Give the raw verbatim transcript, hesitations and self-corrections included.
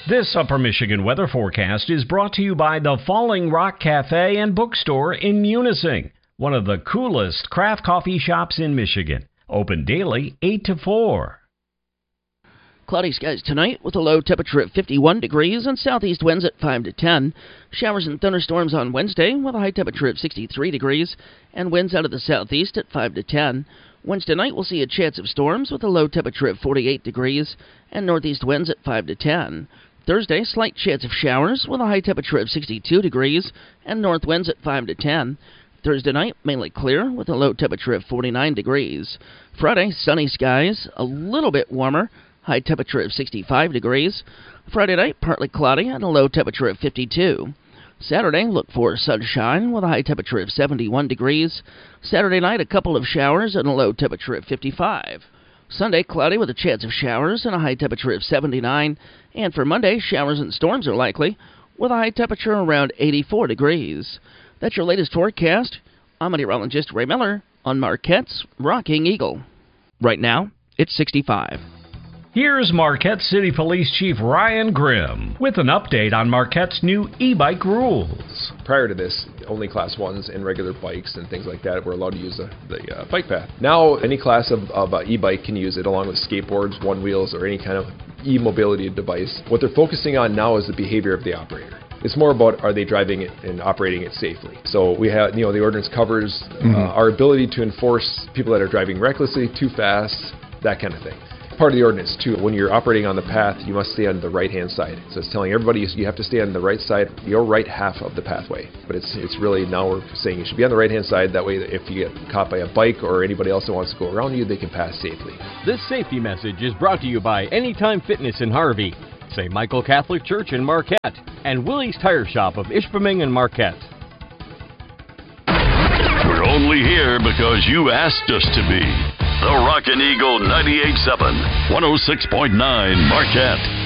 This Upper Michigan weather forecast is brought to you by the Falling Rock Cafe and Bookstore in Munising, one of the coolest craft coffee shops in Michigan. Open daily, eight to four. Cloudy skies tonight with a low temperature at fifty-one degrees and southeast winds at five to ten. Showers and thunderstorms on Wednesday with a high temperature at sixty-three degrees and winds out of the southeast at five to ten. Wednesday night we'll see a chance of storms with a low temperature at forty-eight degrees and northeast winds at five to ten. Thursday, slight chance of showers with a high temperature of sixty-two degrees and north winds at five to ten. Thursday night, mainly clear with a low temperature of forty-nine degrees. Friday, sunny skies, a little bit warmer, high temperature of sixty-five degrees. Friday night, partly cloudy and a low temperature of fifty-two. Saturday, look for sunshine with a high temperature of seventy-one degrees. Saturday night, a couple of showers and a low temperature of fifty-five. Sunday, cloudy with a chance of showers and a high temperature of seventy-nine. And for Monday, showers and storms are likely with a high temperature around eighty-four degrees. That's your latest forecast. I'm meteorologist Ray Miller on Marquette's Rocking Eagle. Right now, it's sixty-five. Here's Marquette City Police Chief Ryan Grimm with an update on Marquette's new e-bike rules. Prior to this, only class ones and regular bikes and things like that were allowed to use the, the uh, bike path. Now, any class of, of uh, e-bike can use it along with skateboards, one wheels, or any kind of e-mobility device. What they're focusing on now is the behavior of the operator. It's more about, are they driving it and operating it safely? So we have, you know, the ordinance covers mm-hmm. uh, our ability to enforce people that are driving recklessly, too fast, that kind of thing. Part of the ordinance too, when you're operating on the path, you must stay on the right-hand side. So it's telling everybody you have to stay on the right side, your right half of the pathway. But it's it's really, now we're saying you should be on the right-hand side. That way, if you get caught by a bike or anybody else that wants to go around you, they can pass safely. This safety message is brought to you by Anytime Fitness in Harvey, Saint Michael Catholic Church in Marquette, and Willie's Tire Shop of Ishpeming and Marquette. We're only here because you asked us to be. The Rockin' Eagle ninety-eight point seven, one oh six point nine Marquette.